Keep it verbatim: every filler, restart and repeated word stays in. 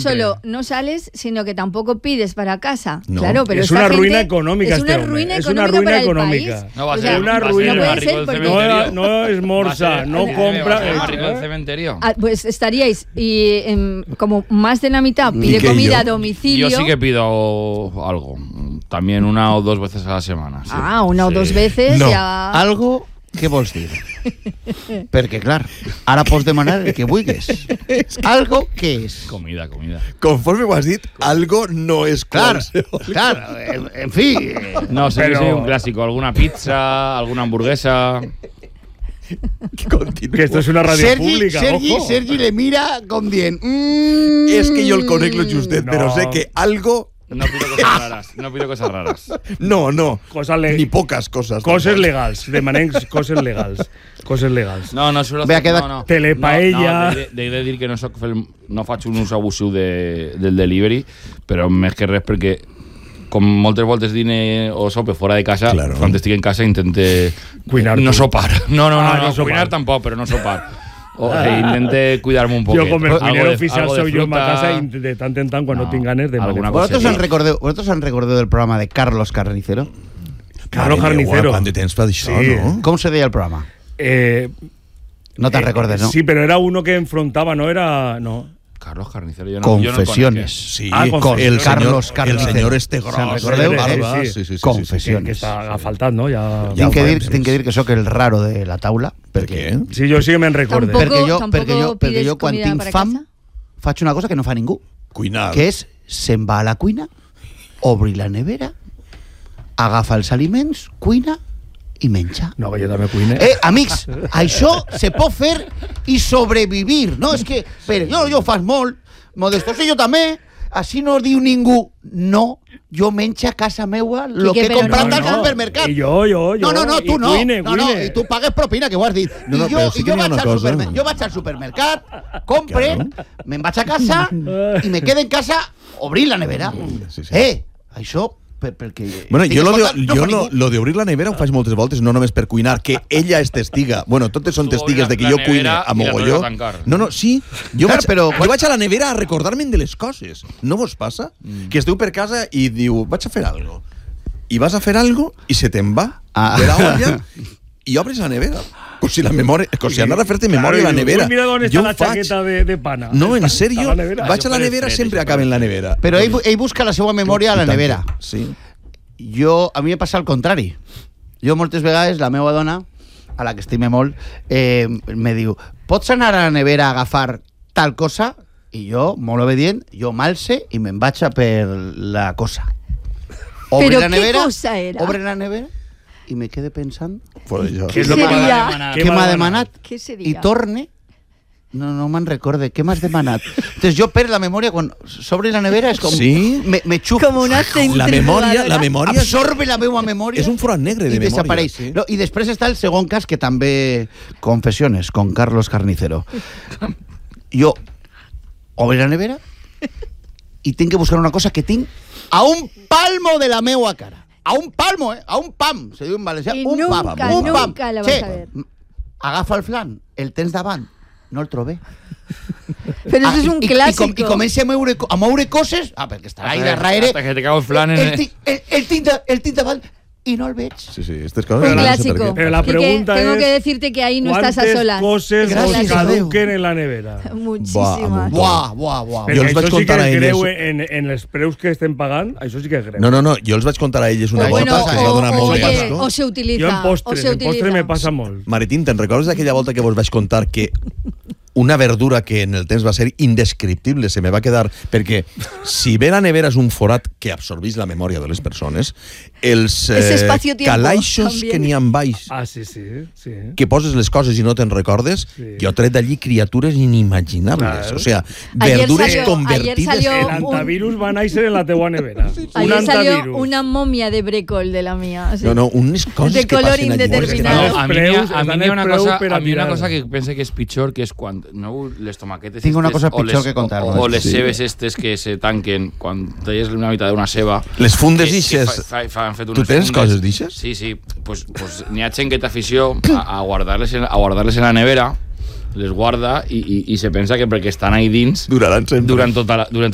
solo no sales, sino que tampoco pides para casa. No. Claro, pero es esta una gente ruina económica es una este ruina hombre. Es económica una ruina para el económica. país. No va a O ser sea, una va a ser ruina. no más puede rico ser del porque- cementerio. No, no es morsa, Va a ser- no va a compra. ser más eh, rico del eh. cementerio. Ah, pues estaríais y em, como más de la mitad ¿Y pide qué comida yo? a domicilio. Yo sí que pido algo. También una o dos veces a la semana. Sí. Ah, una o Sí. dos veces No. ya. Algo què vols dir? Perquè, clar, ara pots demanar el que vulguis. Algo què és? Comida, comida. Conforme ho has dit, algo no és Clar, qualsevol. clar, en, en fi... eh, No, sí, Pero- sí, un clásico. Alguna pizza, alguna hamburguesa. Que continua. Que esto es una radio Sergi, pública, Sergi, ojo. Sergi le mira com dient... Mm, És que jo el conec lo justet, No. però sé que algo... No pido cosas raras. No pido cosas raras. No, no. Cosas le- Ni poques coses. Coses tampoc. legals, demanem coses legals. Coses legals. No, no suelo Ve, ha hacer... quedat no, no. telepaella. No, no, de, de dir que no, soc fel, no faig un ús abusiu de, del delivery, però més que res perquè com moltes voltes dine o sope fora de casa, Claro. quan estic en casa intente Cuinar no tu. sopar. No, no, no, Ah, no, no sopar. cuinar tampoc, però no sopar. O, e intente cuidar-me un poquet. Jo, com el Algo cuinero de- oficial algo de soy yo en ma fruta. casa y de tant en tant, quan no, No, tinc ganes, de alguna manejar. Vosotros Sí. han recordado, vosotros han recordado del programa de Carlos Carnicero? Carlos Mare meua, Carnicero. Quant de temps fa d'això, Sí. no? ¿Cómo se veía el programa? Eh, No te eh, recordes, ¿no? Sí, pero era uno que enfrentaba, no era... No. Carlos Carnicero, yo no, yo no Confesiones. Sí, Ah, con con el Carlos señor, Carnicero. el señor este ¿Se'n gros, recordeu? de barba. Sí, Sí, sí, sí, sí, Confessió. Que, que està agafaltat, no? Ja... Ja Tinc que, ho dir, farem, tinc que sí. dir que sóc el raro de la taula. Per què? Sí, jo sí que me'n recorde. Tampoc- Perquè jo, tampoco perquè jo, perquè pides jo quan comida tinc para fam casa? faig una cosa que no fa ningú, Cuinar. que és se'n va a la cuina, obri la nevera, agafa els aliments, cuina i menja. No, que jo també cuine. Eh, amics, això se pot fer i sobrevivir. No, és que, espera, jo, jo fas molt, Modesto, sí, jo també, així no diu ningú. No, jo menjo a casa meua lo Quique, que he però comprat no, al no. supermercat. I jo, jo, jo. No, no, no, tu I no. Cuine, no, no, cuine. i tu pagues propina, que ho has dit. No, no, I jo, però sí i que jo, n'hi ha vaig una al cosa. supermer- jo vaig al supermercat, compre, me'n vaig a casa i me quedo en casa obrint la nevera. Sí, sí. Eh, això per, perquè... Bueno, estic jo, lo de, escoltant, jo fa no, ningú. lo d'obrir la nevera ho faig moltes voltes, no només per cuinar, que ella és testiga. Bueno, totes són Tu testigues de que obres jo la cuine nevera a i la mogolló. tornes a tancar. No, no, sí. Jo, Clar, vaig, però- jo vaig a la nevera a recordar-me'n de les coses. No vos passa? Mm. Que esteu per casa i diu, vaig a fer algo. I vas a fer algo i se te'n va Ah. de la olla i obres la nevera. Com si la memòria, com si anar a fer-te memòria a la Claro, nevera. uy, mira on Jo està ho la faig. chaqueta de, de pana. No, en Està sèrio, a la nevera. vaig a la Això per nevera, fred, sempre això acaba per en la fred. nevera. Però ell, ell busca la seva memòria a la I tant nevera. que Sí. Jo, a mi me passa el contrari. Jo moltes vegades, la meva dona, a la que estime molt, eh, me diu, pots anar a la nevera a agafar tal cosa? I jo, molt obedient, jo m'alce i me'n vaig a per la cosa. Obre Però la què nevera, cosa era? Obre la nevera i me quede pensant Fora d'això. Què és Què lo que m'ha seria? demanat? què m'ha demanat Què seria? i torne. No, no me'n recorde. Què m'has demanat? Entonces jo per la memòria, quan s'obre la nevera, és com... Sí? Me, me xup. Com una La memòria, la memòria és, Absorbe la meva memòria. és un forat negre de i memòria. desapareix. Sí. No, I després està el segon cas, que també... Confessiones, con Carlos Carnicero. Jo obro la nevera i tinc que buscar una cosa que tinc a un palmo de la meua cara. A un palmo, eh? A un pam, se diu en valencià. I un nunca, pam, un pam. nunca la vas Che, a ver. agafa el flan, el tens davant, no el trobé. Però això és Ah, un i, clàssic. I, com, i comença a moure, a moure coses, ah, perquè estarà ahí darrere. Hasta que te cago el flan en... el, ti- el, el, tinc de- el tinc davant i no el veig. Sí, sí, estas coses... Un no sé per clásico. què. Pero la Quique, pregunta tengo es, que decirte que ahí no estás a ¿cuántas solas. coses Gràcies os a Déu. caduquen en la nevera? Muchísimas. Buah, buah, buah. Jo Perquè els vaig això sí contar que a és elles. greu en, en els preus que estem pagant, això sí que és greu. No, no, no, jo els vaig contar a elles una O bueno, volta que es va donar o, molt oye, de o asco. se utiliza. Jo en o postres, se en postres utiliza. me passa molt. Maritín, te'n recordes d'aquella volta que vos vaig contar que una verdura que en el temps va ser indescriptible se me va quedar, perquè si bé la nevera és un forat que absorbís la memòria de les persones, els Ese eh, espacio-tiempo calaixos también. que n'hi ha en baix, Ah, sí, sí, sí. que poses les coses i no te'n recordes, Sí. jo he tret d'allí criatures inimaginables. Claro. O sea, Ayer verdures salió- convertides... ayer salió- El un- antivirus va a néixer en la teua nevera. Un Ayer salió antivirus. una momia de brécol de la mía. así. No, no, unes coses De que color passen allí. indeterminado. No, a mi Preus, n'hi ha, a estan mi n'hi ha una els preus cosa, per a mi n'hi ha una mirar. cosa que pense que és pitjor, que és quan no, les tomaquetes Tinc una estes, cosa o pitjor les- que contar-vos. o, o les Sí. cebes estes que se tanquen quan talles una mitat d'una ceba. Les fundes que- ixes. que fa- fa- fa- han fet Tu unes tens fundes. coses d'ixes? Sí, sí. Pues, pues n'hi ha gent que té afició a, a guardar-les en, a guardar-les en la nevera, les guarda i, i, i se pensa que perquè estan ahí dins Duraran sempre. durant tota la, durant